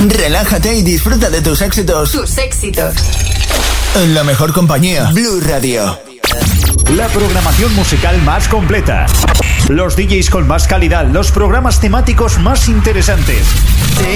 Relájate y disfruta de tus éxitos. Tus éxitos. En la mejor compañía, Blue Radio. La programación musical más completa. Los DJs con más calidad. Los programas temáticos más interesantes.